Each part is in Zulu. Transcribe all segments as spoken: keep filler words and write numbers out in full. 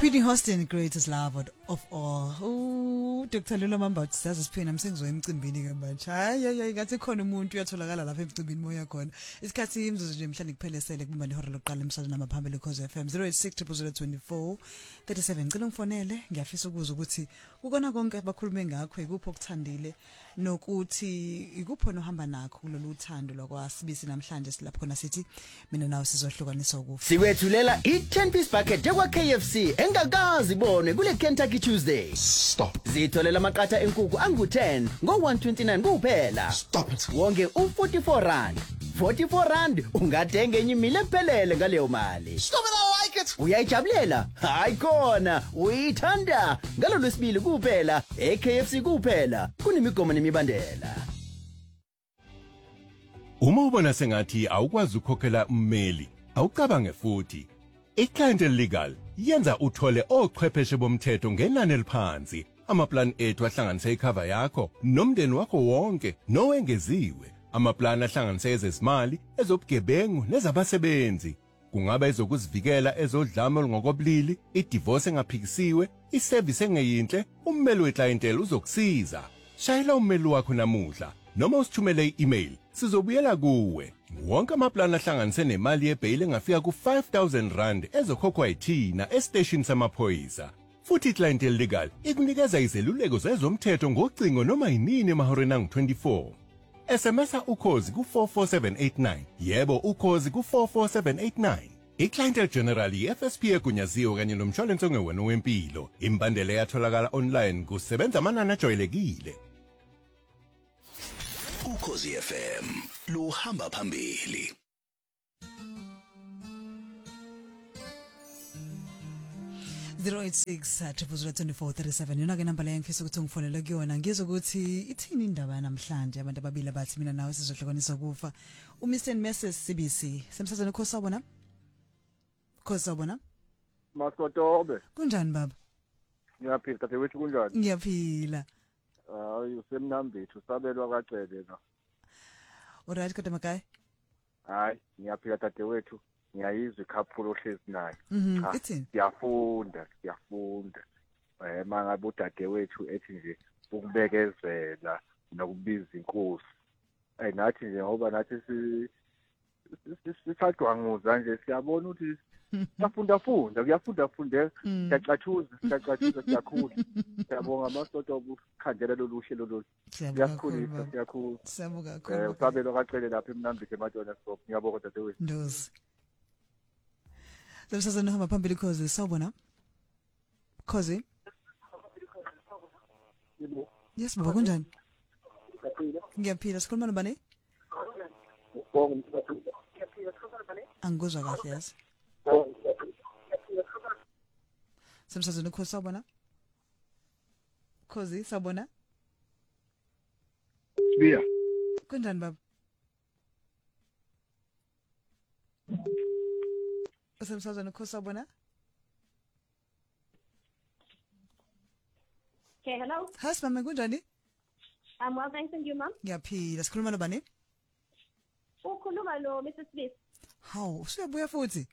Whitney Houston, greatest love of all. Oh, Doctor Lula Mamba says siphina msengizo emcimbini ke manje. Hayi hayi ngathi khona umuntu uyatholakala lapha emcimbini moya khona. Isikhathi imzuzu nje mhlawumbe kuphelesele kuba ihora lokuqala emsazweni amaphambili cause F M zero eight six zero zero two four three seven. Ngicela ngifonele ngiyafisa ukuza ukuthi ukona konke abakhulume ngakho ikupho okuthandile nokuthi ikupho nohamba nakho kulolu uthando lokwasibisi namhlanje silapho khona sithi mina nawe sizohlukanisa ukufa. Sikwethulela i ten piece bucket yakwa K F C engakazi ibone kule Kentucky Tuesday. Stop. Zitholela amaqatha enkukhu angu ten ngo one twenty-nine kuphela. Stop it. Wonke u forty-four rand. forty-four rand ungathenga enye imile ephelele ngaleyo mali. Stop it, I like it. Uyayijabulela? Hayi khona, uyithanda. Ngalo lwesibili kuphela, e K F C kuphela. Kunemigomo nemibandela. Uma ubona sengathi awukwazi ukukhokhela ummeli, awucabange futhi. iClientele Legal yenza uthole ochwepheshe bomthetho ngenani eliphansi. Amaplan ethu ahlanganise icover yakho nomndeni wakho wonke nowengeziwe. Amaplan ahlanganise ezezimali, ezobugebengu nezabasebenzi. Kungaba ezokuzivikela ezodlame olungokobulili, idivorce engaphikisiwe, iservice engeyinhle, ummeli weClientele uzokusiza. Shayela ummeli wakho namuhla noma usithumele i-email sizobuyela kuwe. Wonke amaplan ahlanganise nemali yebail engafika ku five thousand rand ezokhokhwa yithina estation samaphoyisa. Futhi iClientele Legal ikunikeza izeluleko zezomthetho ngocingo noma yinini emahoreni angu twenty-four. S M S ukhozi ku four four seven eight nine. Yebo ukhozi ku four four seven eight nine. iClientele General F S P egunyaziwe kanye nomshwalense ongewena wempilo. Imbandela yatholakala online kusebenza amanani ajwayelekile. Ukhozi F M luhamba phambili. zero eight six zero zero two four three seven yona ke number leyo ngifisa ukuthi ngifonele kuyona ngizwe ukuthi ithini indaba namhlanje abantu ababili abathi mina nawe sizohlukanisa kufa. U Mister and Missus C B C semsazweni khosabona khosabona Masotobe. Kunjani baba? Ngiyaphila kade wethu kunjani? Ngiyaphila. Hayi usemnambithu sabelwa kacele na. Alright kodwa makai? Hayi ngiyaphila kade wethu. Ngiyayizwa ikhaphulo ohlezi nayo. Mhm. Ithini? Siyafunda, siyafunda. Eh mangabe udade wethu ethi nje ukubekezela nokubiza inkosi. Eh nathi nje ngoba nathi si sithathwanguza nje siyabona ukuthi siyafunda funda, kuyafunda fundeka, siyacathuza, siyacathuza siyakhula. Siyabonga amasoto obukhandela loluhle lolu. Siyakhulisa, siyakhula. Siyabuka kakhulu. Eh usabelo kacele lapha emnambithe emadona stop. Ngiyabonga dade wethu. Ndosi. Semsazweni hamba phambili cause sawubona. Cause Yes baba kunjani? Ngiyaphila sikhuluma nobani? Angizwa kahle yazi. Semsazweni cause sawubona. Cause sawubona. Sibiya. Kunjani baba? Semsazweni cause sawubona. Okay, hello. Has mama kunjani? I'm well, thanks, and you, ma'am? Ngiyaphila sikhuluma nobani? Ukhuluma lo Missus Smith. Haw, usuyabuya futhi.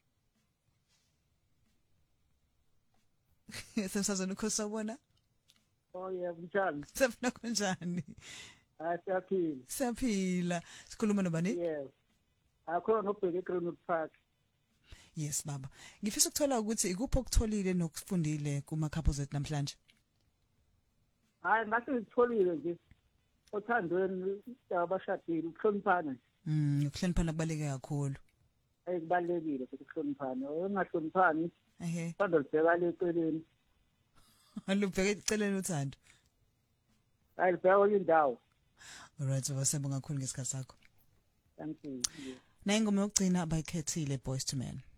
Semsazweni cause sawubona. Oh yeah, kunjani? Sefuna kunjani? Ah, siyaphila. Siyaphila. Sikhuluma nobani? Yes. Akho nobheke eGreenwood Park. Yes baba. Ngifisa ukuthola ukuthi ikuphi okutholile nokufundile kuma couples ethu namhlanje. Hayi ngathi ngitholile nje. Othandweni abashadile ukuhloniphana. Mm, ukuhloniphana kubaleke kakhulu. Ayikubalekile ukuthi ukuhloniphana. Ungahloniphani. Ehe. Sando libheka leceleni. Alubheka eceleni uthando. Hayi libheka indawo. Alright, so wasebonga kakhulu ngesikhathi sakho. Thank you. Nayingoma yokugcina abayikhethile Boys to Men.